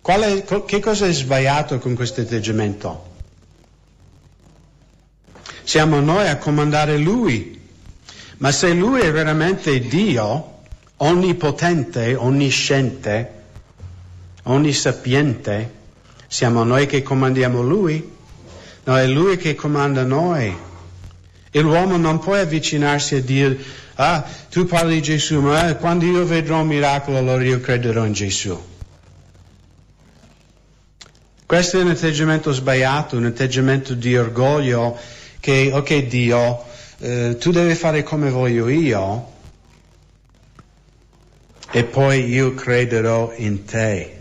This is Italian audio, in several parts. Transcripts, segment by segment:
Che cosa è sbagliato con questo atteggiamento? Siamo noi a comandare Lui, ma se Lui è veramente Dio, onnipotente, onnisciente, onnisapiente, siamo noi che comandiamo Lui? No, è Lui che comanda noi. E l'uomo non può avvicinarsi a dire, tu parli di Gesù, ma quando io vedrò un miracolo allora io crederò in Gesù. Questo è un atteggiamento sbagliato, un atteggiamento di orgoglio che, ok Dio, tu devi fare come voglio io e poi io crederò in te.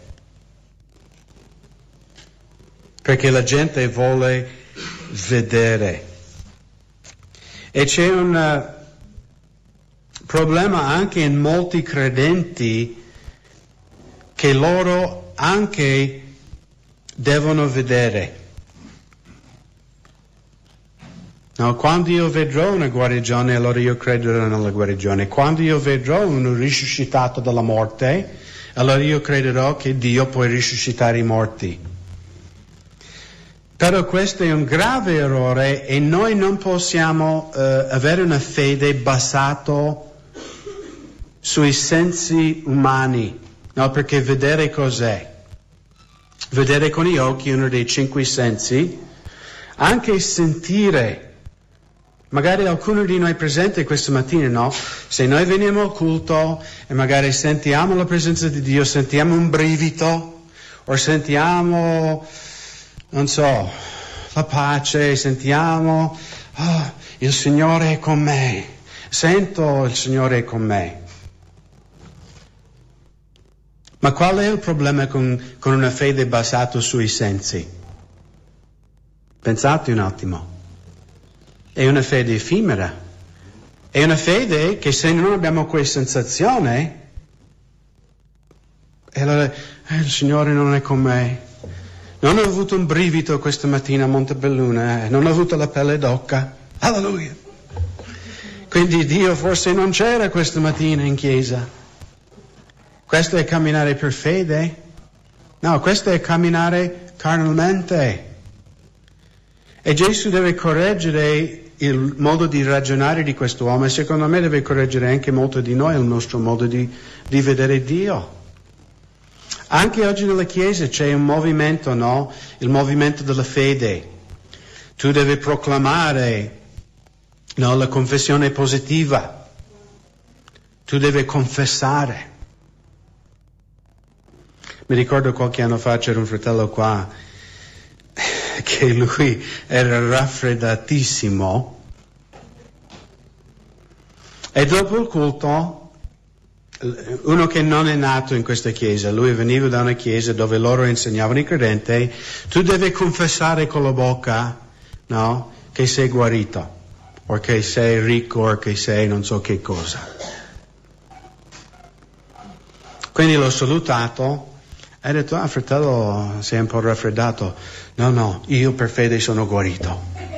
Perché la gente vuole vedere. E c'è un problema anche in molti credenti che loro anche devono vedere. No, quando io vedrò una guarigione, allora io crederò nella guarigione. Quando io vedrò uno risuscitato dalla morte, allora io crederò che Dio può risuscitare i morti. Però questo è un grave errore e noi non possiamo avere una fede basata sui sensi umani, no? Perché vedere cos'è? Vedere con gli occhi è uno dei 5 sensi, anche sentire. Magari alcuno di noi presente questa mattina, no? Se noi veniamo al culto e magari sentiamo la presenza di Dio, sentiamo un brivido, o sentiamo, non so, la pace, sentiamo, il Signore è con me, sento il Signore è con me. Ma qual è il problema con una fede basata sui sensi? Pensate un attimo. È una fede effimera. È una fede che se non abbiamo quella sensazione, allora, il Signore non è con me. Non ho avuto un brivido questa mattina a Montebelluna, non ho avuto la pelle d'oca. Alleluia! Quindi Dio forse non c'era questa mattina in chiesa. Questo è camminare per fede? No, questo è camminare carnalmente. E Gesù deve correggere il modo di ragionare di quest'uomo e secondo me deve correggere anche molto di noi il nostro modo di vedere Dio. Anche oggi nella Chiesa c'è un movimento, no? Il movimento della fede. Tu devi proclamare, no, la confessione positiva. Tu devi confessare. Mi ricordo qualche anno fa c'era un fratello qua che lui era raffreddatissimo e dopo il culto, uno che non è nato in questa chiesa, lui veniva da una chiesa dove loro insegnavano i credenti, tu devi confessare con la bocca, no, che sei guarito, o che sei ricco, o che sei non so che cosa. Quindi l'ho salutato. Hai detto, fratello, sei un po' raffreddato. No, io per fede sono guarito.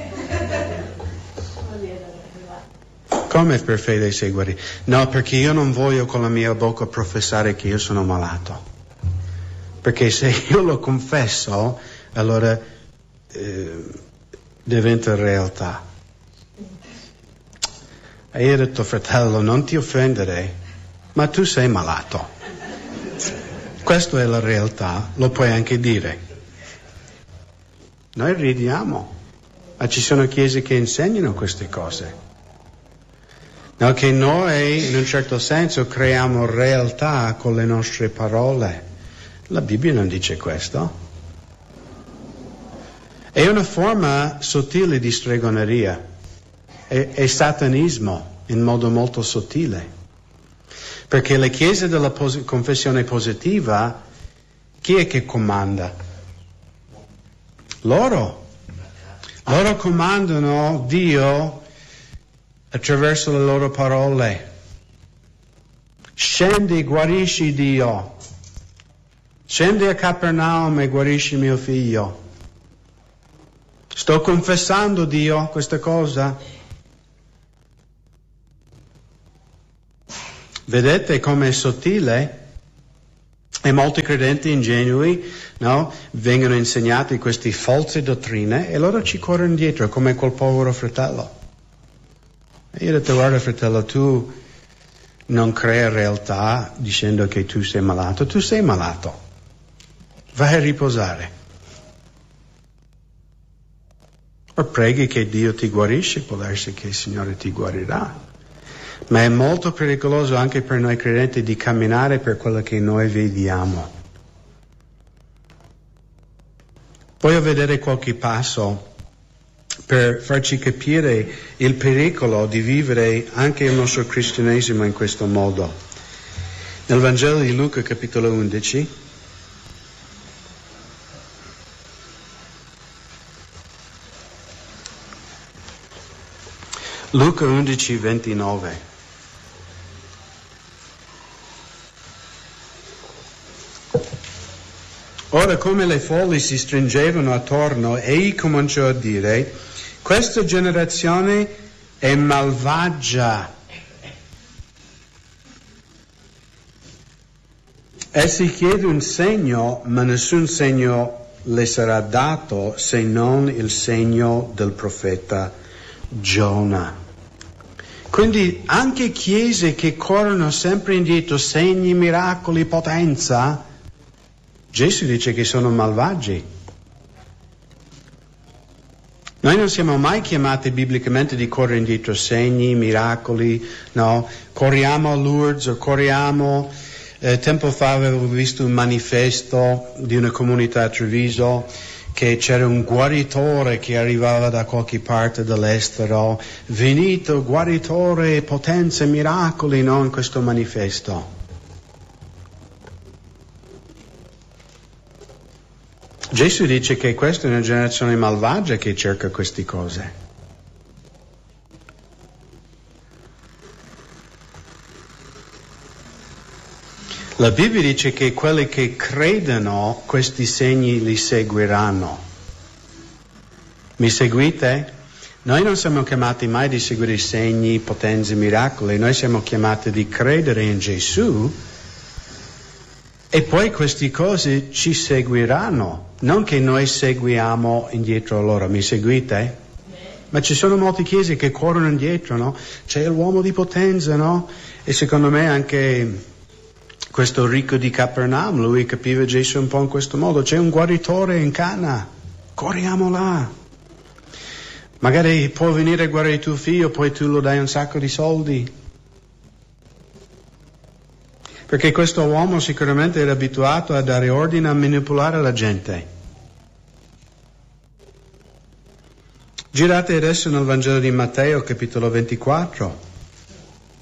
Come per fede sei guarito? No, perché io non voglio con la mia bocca professare che io sono malato. Perché se io lo confesso, allora diventa realtà. E io ho detto, fratello, non ti offendere, ma tu sei malato. Questa è la realtà, lo puoi anche dire. Noi ridiamo, ma ci sono chiese che insegnano queste cose. No, che noi in un certo senso creiamo realtà con le nostre parole. La Bibbia non dice questo. È una forma sottile di stregoneria, è satanismo in modo molto sottile. Perché le chiese della confessione positiva, chi è che comanda? Loro comandano Dio attraverso le loro parole. Scendi, guarisci Dio. Scendi a Capernaum e guarisci mio figlio. Sto confessando Dio questa cosa. Vedete com'è sottile? E molti credenti ingenui, no, vengono insegnati queste false dottrine e loro ci corrono dietro come quel povero fratello. E io ho detto, guarda fratello, tu non crea realtà dicendo che tu sei malato, vai a riposare. O preghi che Dio ti guarisce, può darsi che il Signore ti guarirà. Ma è molto pericoloso anche per noi credenti di camminare per quello che noi vediamo. Voglio vedere qualche passo per farci capire il pericolo di vivere anche il nostro cristianesimo in questo modo. Nel Vangelo di Luca, capitolo 11, Luca 11, 29. Ora, come le folle si stringevano attorno, egli cominciò a dire: questa generazione è malvagia. Essi chiede un segno, ma nessun segno le sarà dato se non il segno del profeta Giona. Quindi anche chiese che corrono sempre indietro, segni, miracoli, potenza, Gesù dice che sono malvagi. Noi non siamo mai chiamati biblicamente di correre indietro segni, miracoli, no? Corriamo a Lourdes o corriamo... tempo fa avevo visto un manifesto di una comunità a Treviso che c'era un guaritore che arrivava da qualche parte dell'estero, venito guaritore, potenze, miracoli, no? In questo manifesto. Gesù dice che questa è una generazione malvagia che cerca queste cose. La Bibbia dice che quelli che credono questi segni li seguiranno. Mi seguite? Noi non siamo chiamati mai di seguire segni, potenze, miracoli, noi siamo chiamati di credere in Gesù e poi queste cose ci seguiranno. Non che noi seguiamo indietro a loro, mi seguite? Ma ci sono molte chiese che corrono indietro, no? C'è l'uomo di potenza, no? E secondo me anche questo ricco di Capernaum, lui capiva Gesù un po' in questo modo. C'è un guaritore in Cana, corriamo là. Magari può venire a guarire tuo figlio, poi tu lo dai un sacco di soldi. Perché questo uomo sicuramente era abituato a dare ordine, a manipolare la gente. Girate adesso nel Vangelo di Matteo, capitolo 24.